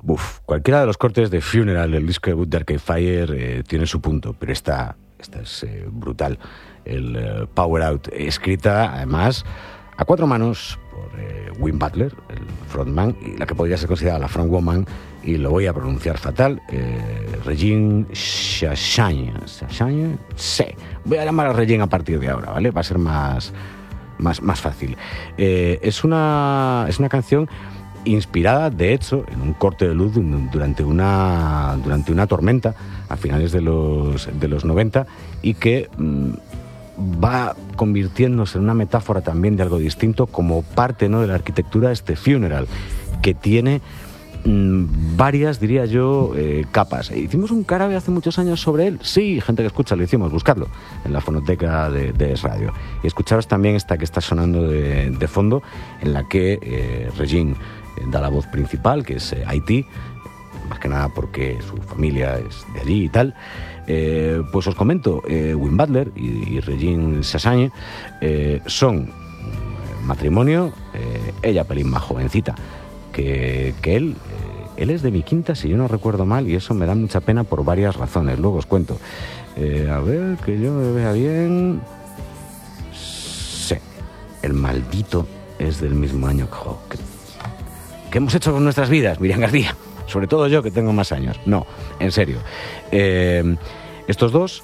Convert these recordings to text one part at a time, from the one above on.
Cualquiera de los cortes de Funeral, el disco debut de Arcade Fire, tiene su punto, pero esta es brutal. El Power Out, escrita además a cuatro manos por Win Butler, el frontman, y la que podría ser considerada la frontwoman, y lo voy a pronunciar fatal, Regine Chassagne. Sí, voy a llamar a Regine a partir de ahora, ¿vale? Va a ser más fácil. Es una canción inspirada, de hecho, en un corte de luz durante una tormenta a finales de los 90, y que va convirtiéndose en una metáfora también de algo distinto, como parte, ¿no?, de la arquitectura de este Funeral, que tiene varias, diría yo, capas. Hicimos un carabe hace muchos años sobre él. Sí, gente que escucha, lo hicimos, buscarlo en la fonoteca de Es Radio. Y escucharos también esta que está sonando de fondo, en la que Regine da la voz principal, que es Haití, más que nada porque su familia es de allí y tal. Pues os comento, Win Butler y Regine Chassagne son matrimonio, ella pelín más jovencita que él. Él es de mi quinta, si yo no recuerdo mal, y eso me da mucha pena por varias razones. Luego os cuento. A ver, que yo me vea bien. Sí, el maldito es del mismo año que ¿qué hemos hecho con nuestras vidas, Miriam García? Sobre todo yo, que tengo más años. No, en serio. Estos dos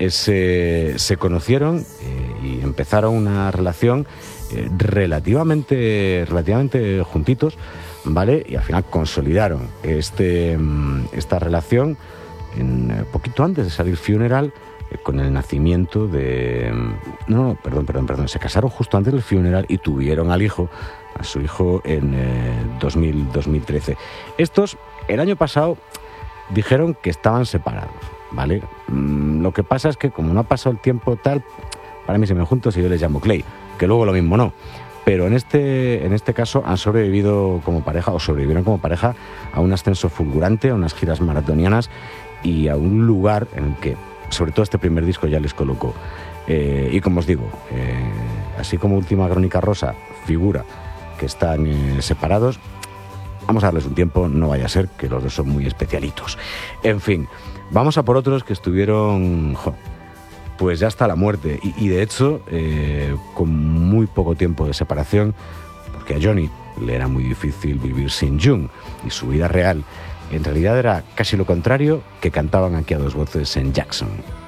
se conocieron y empezaron una relación relativamente juntitos, ¿vale? Y al final consolidaron esta relación poquito antes de salir Funeral, con el nacimiento de... Perdón. Se casaron justo antes del Funeral y tuvieron a su hijo en 2013. Estos, el año pasado, dijeron que estaban separados, ¿vale? Lo que pasa es que como no ha pasado el tiempo tal, para mí se me juntos y yo les llamo Clay, que luego lo mismo no. Pero en este caso han sobrevivieron como pareja a un ascenso fulgurante, a unas giras maratonianas y a un lugar en el que, sobre todo este primer disco, ya les colocó. Y como os digo, así como Última Crónica Rosa figura que están separados, vamos a darles un tiempo, no vaya a ser que los dos son muy especialitos. En fin, vamos a por otros que estuvieron... pues ya hasta la muerte, y de hecho con muy poco tiempo de separación, porque a Johnny le era muy difícil vivir sin June, y su vida real en realidad era casi lo contrario, que cantaban aquí a dos voces en Jackson.